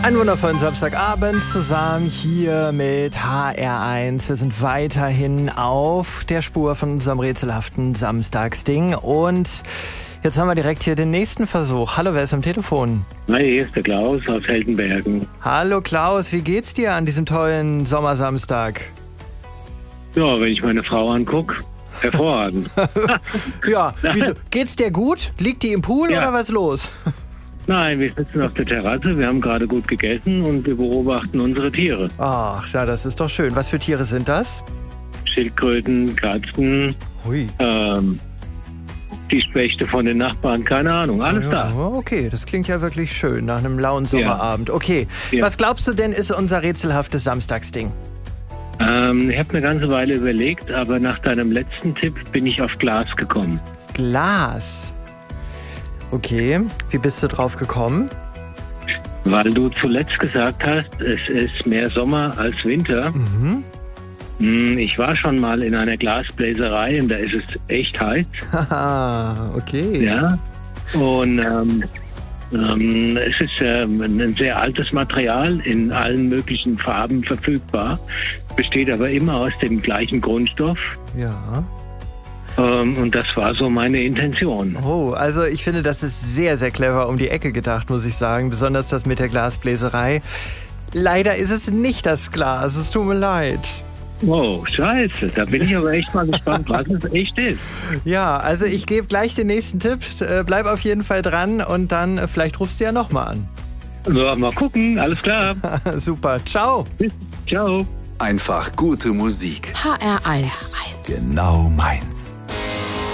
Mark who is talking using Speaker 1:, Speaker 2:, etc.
Speaker 1: Einen wundervollen Samstagabend zusammen hier mit HR1. Wir sind weiterhin auf der Spur von unserem rätselhaften Samstagsding. Und jetzt haben wir direkt hier den nächsten Versuch. Hallo, wer ist am Telefon?
Speaker 2: Hi, hier ist der Klaus aus Heldenbergen.
Speaker 1: Hallo Klaus, wie geht's dir an diesem tollen Sommersamstag?
Speaker 2: Ja, wenn ich meine Frau angucke, hervorragend.
Speaker 1: Ja, wieso? Geht's dir gut? Liegt die im Pool oder was ist los?
Speaker 2: Nein, wir sitzen auf der Terrasse, wir haben gerade gut gegessen und wir beobachten unsere Tiere.
Speaker 1: Ach, ja, das ist doch schön. Was für Tiere sind das?
Speaker 2: Schildkröten, Katzen,
Speaker 1: Hui.
Speaker 2: die Spechte von den Nachbarn, keine Ahnung, alles da.
Speaker 1: Okay, das klingt ja wirklich schön nach einem lauen Sommerabend. Okay,
Speaker 2: Ja.
Speaker 1: was glaubst du denn ist unser rätselhaftes Samstagsding?
Speaker 2: Ich habe eine ganze Weile überlegt, aber nach deinem letzten Tipp bin ich auf Glas gekommen.
Speaker 1: Glas. Okay, wie bist du drauf gekommen?
Speaker 2: Weil du zuletzt gesagt hast, es ist mehr Sommer als Winter. Ich war schon mal in einer Glasbläserei und da ist es echt heiß.
Speaker 1: Haha, okay.
Speaker 2: Ja, und es ist ein sehr altes Material, in allen möglichen Farben verfügbar, besteht aber immer aus dem gleichen Grundstoff.
Speaker 1: Ja.
Speaker 2: Und das war so meine Intention.
Speaker 1: Oh, also ich finde, das ist sehr, sehr clever um die Ecke gedacht, muss ich sagen. Besonders das mit der Glasbläserei. Leider ist es nicht das Glas, es tut mir leid.
Speaker 2: Oh, scheiße, da bin ich aber echt mal gespannt, was es echt ist.
Speaker 1: Ja, also ich gebe gleich den nächsten Tipp. Bleib auf jeden Fall dran und dann vielleicht rufst du ja nochmal an.
Speaker 2: So, mal gucken, alles klar.
Speaker 1: Super, ciao.
Speaker 2: Ciao.
Speaker 3: Einfach gute Musik.
Speaker 4: HR1.
Speaker 3: Genau meins.